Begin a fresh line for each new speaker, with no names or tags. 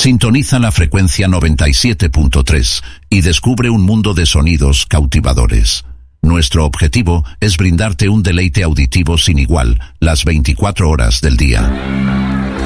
Sintoniza la frecuencia 97.3 y descubre un mundo de sonidos cautivadores. Nuestro objetivo es brindarte un deleite auditivo sin igual las 24 horas del día.